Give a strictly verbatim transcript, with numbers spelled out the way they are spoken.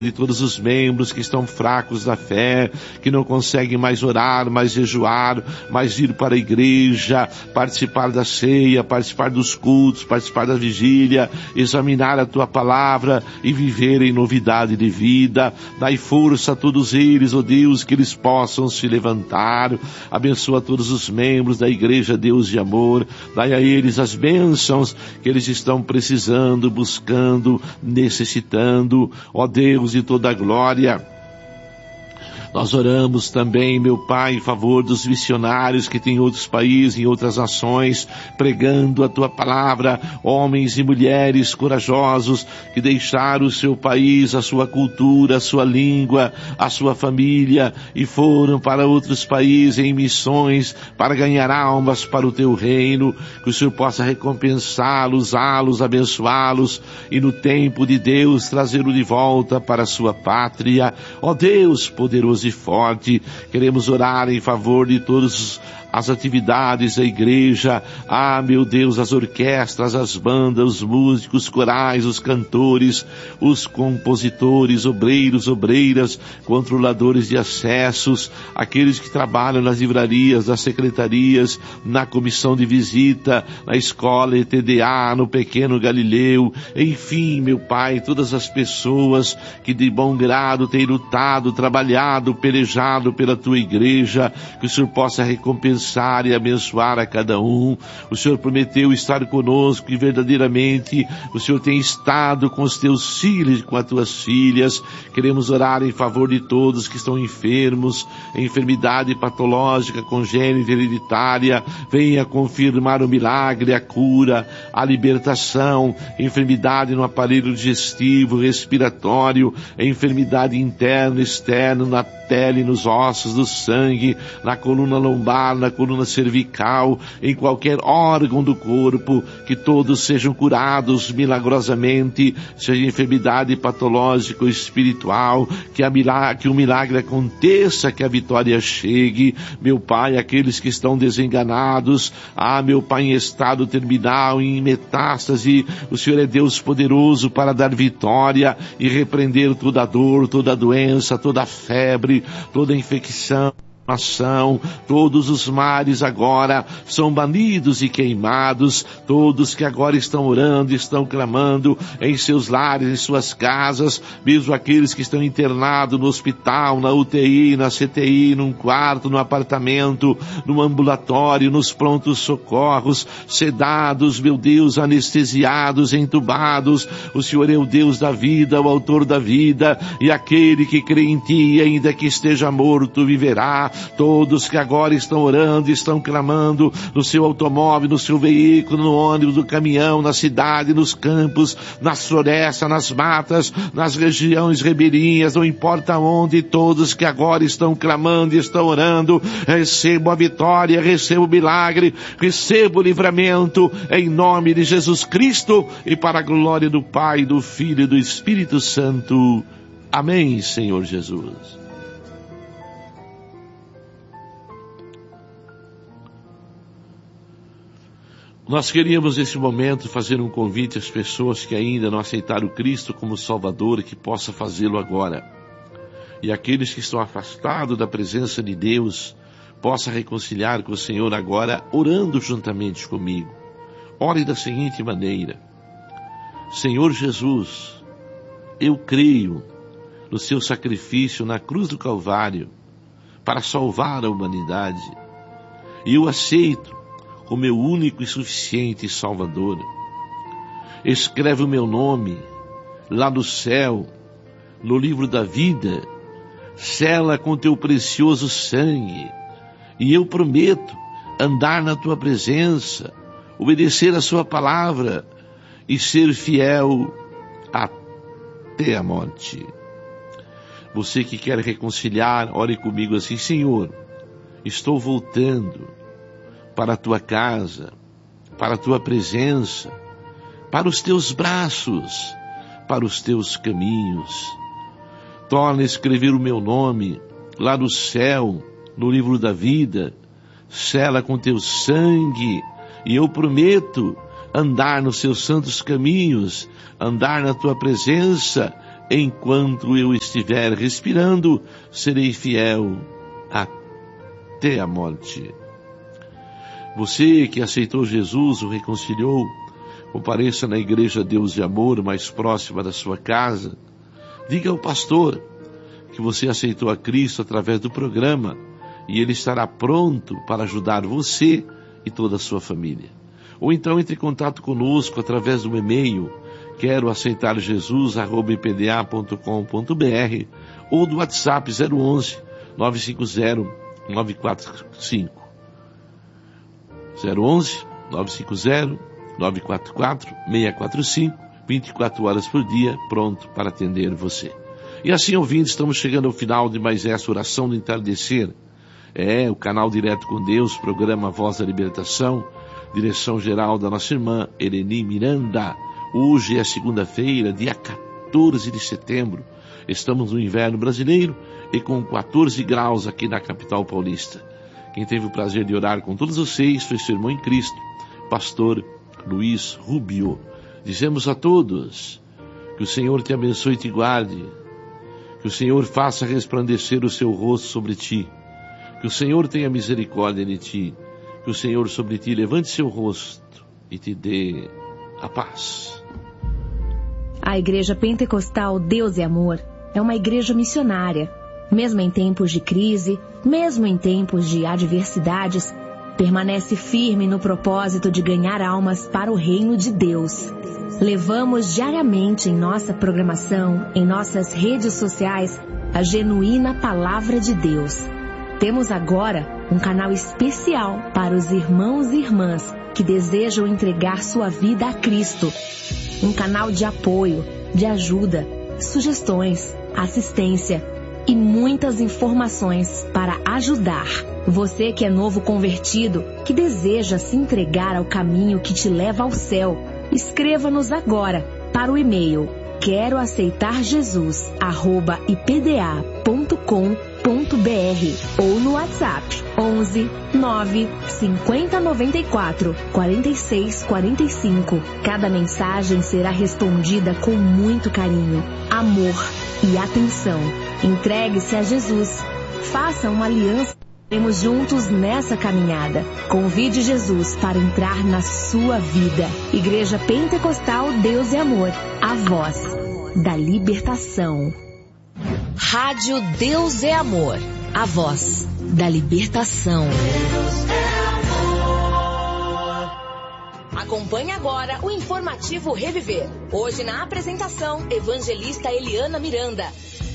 de todos os membros que estão fracos da fé, que não conseguem mais orar, mais jejuar, mais ir para a igreja, participar da ceia, participar dos cultos, participar da vigília, examinar a tua palavra e viver em novidade de vida. Dai força a todos eles, ó Deus, que eles possam se levantar. Abençoa todos os membros da igreja, Deus de amor. Dai a eles as bênçãos que eles estão precisando, buscando, necessitando. Ó Deus de toda a glória, nós oramos também, meu Pai, em favor dos missionários que tem em outros países, em outras nações, pregando a Tua palavra, homens e mulheres corajosos que deixaram o seu país, a sua cultura, a sua língua, a sua família e foram para outros países em missões para ganhar almas para o Teu reino, que o Senhor possa recompensá-los, usá-los, abençoá-los e no tempo de Deus trazê-lo de volta para a sua pátria. Ó Deus poderoso e forte, queremos orar em favor de todos as atividades da igreja. Ah, meu Deus, as orquestras, as bandas, os músicos, os corais, os cantores, os compositores, obreiros, obreiras, controladores de acessos, aqueles que trabalham nas livrarias, nas secretarias, na comissão de visita, na escola E T D A, no Pequeno Galileu, enfim, meu Pai, todas as pessoas que de bom grado têm lutado, trabalhado, pelejado pela Tua igreja, que o Senhor possa recompensar e abençoar a cada um. O Senhor prometeu estar conosco e verdadeiramente o Senhor tem estado com os Teus filhos e com as Tuas filhas. Queremos orar em favor de todos que estão enfermos, enfermidade patológica, congênita, hereditária. Venha confirmar o milagre, a cura, a libertação, enfermidade no aparelho digestivo, respiratório, enfermidade interna, externa, na pele, nos ossos, no sangue, na coluna lombar, na coluna cervical, em qualquer órgão do corpo, que todos sejam curados milagrosamente, seja enfermidade patológica ou espiritual, que, a milagre, que o milagre aconteça, que a vitória chegue. Meu Pai, aqueles que estão desenganados, ah, meu Pai, em estado terminal, em metástase, o Senhor é Deus poderoso para dar vitória e repreender toda a dor, toda a doença, toda a febre, toda a infecção. Todos os mares agora são banidos e queimados. Todos que agora estão orando, estão clamando em seus lares, em suas casas, mesmo aqueles que estão internados no hospital, na U T I, na C T I, num quarto, no apartamento, no ambulatório, nos prontos socorros, sedados, meu Deus, anestesiados, entubados. O Senhor é o Deus da vida, o autor da vida, e aquele que crê em Ti, ainda que esteja morto, viverá. Todos que agora estão orando, estão clamando no seu automóvel, no seu veículo, no ônibus, no caminhão, na cidade, nos campos, nas florestas, nas matas, nas regiões ribeirinhas, não importa onde, todos que agora estão clamando e estão orando, recebam a vitória, recebam o milagre, recebam o livramento, em nome de Jesus Cristo e para a glória do Pai, do Filho e do Espírito Santo. Amém, Senhor Jesus. Nós queríamos nesse momento fazer um convite às pessoas que ainda não aceitaram Cristo como Salvador, que possa fazê-lo agora. E aqueles que estão afastados da presença de Deus, possa reconciliar com o Senhor agora, orando juntamente comigo. Ore da seguinte maneira: Senhor Jesus, eu creio no seu sacrifício na cruz do Calvário para salvar a humanidade. E eu aceito o meu único e suficiente Salvador. Escreve o meu nome lá no céu, no livro da vida, sela com teu precioso sangue, e eu prometo andar na tua presença, obedecer a sua palavra e ser fiel até a morte. Você que quer reconciliar, ore comigo assim: Senhor, estou voltando para a tua casa, para a tua presença, para os teus braços, para os teus caminhos. Torna a escrever o meu nome lá no céu, no livro da vida, sela com teu sangue, e eu prometo andar nos seus santos caminhos, andar na tua presença enquanto eu estiver respirando, serei fiel até a morte. Você que aceitou Jesus, o reconciliou, compareça na Igreja Deus de Amor mais próxima da sua casa. Diga ao pastor que você aceitou a Cristo através do programa e ele estará pronto para ajudar você e toda a sua família. Ou então entre em contato conosco através do e-mail quero aceitar Jesus arroba i p d a ponto com ponto b r ou do WhatsApp zero onze, nove cinco zero, nove quatro cinco. zero onze, nove cinco zero, nove quatro quatro, seis quatro cinco, vinte e quatro horas por dia, pronto para atender você. E assim, ouvindo, estamos chegando ao final de mais essa oração do entardecer. É, o canal Direto com Deus, programa Voz da Libertação, direção geral da nossa irmã Eleni Miranda. Hoje é segunda-feira, dia quatorze de setembro. Estamos no inverno brasileiro e com quatorze graus aqui na capital paulista. Quem teve o prazer de orar com todos vocês foi seu irmão em Cristo, pastor Luiz Rubio. Dizemos a todos que o Senhor te abençoe e te guarde, que o Senhor faça resplandecer o seu rosto sobre ti, que o Senhor tenha misericórdia de ti, que o Senhor sobre ti levante seu rosto e te dê a paz. A Igreja Pentecostal Deus é Amor é uma igreja missionária. Mesmo em tempos de crise, mesmo em tempos de adversidades, permanece firme no propósito de ganhar almas para o reino de Deus. Levamos diariamente em nossa programação, em nossas redes sociais, a genuína Palavra de Deus. Temos agora um canal especial para os irmãos e irmãs que desejam entregar sua vida a Cristo. Um canal de apoio, de ajuda, sugestões, assistência e muitas informações para ajudar. Você que é novo convertido, que deseja se entregar ao caminho que te leva ao céu, escreva-nos agora para o e-mail quero aceitar Jesus arroba i p d a ponto com ponto b r ou no WhatsApp onze, nove, cinquenta, noventa e quatro, quarenta e seis, quarenta e cinco. Cada mensagem será respondida com muito carinho, amor e atenção. Entregue-se a Jesus. Faça uma aliança. Estaremos juntos nessa caminhada. Convide Jesus para entrar na sua vida. Igreja Pentecostal Deus é Amor, a voz da libertação. Rádio Deus é Amor, a voz da libertação. Acompanhe agora o informativo Reviver. Hoje na apresentação, evangelista Eliana Miranda.